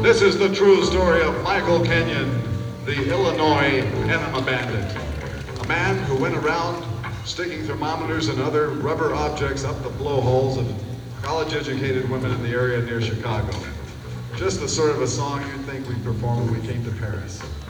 This is the true story of Michael Kenyon, the Illinois enema bandit. A man who went around sticking thermometers and other rubber objects up the blowholes of college-educated women in the area near Chicago. Just the sort of a song you'd think we'd perform when we came to Paris.